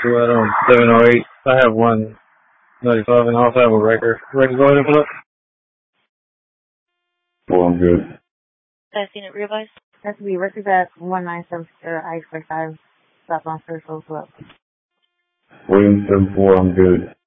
708. I have 195 and I also have a record. Ready to go ahead and pull up? Well, I'm good. I've seen it revised. That's to be records at 197 I-45 southbound Circle. William 74, I'm good.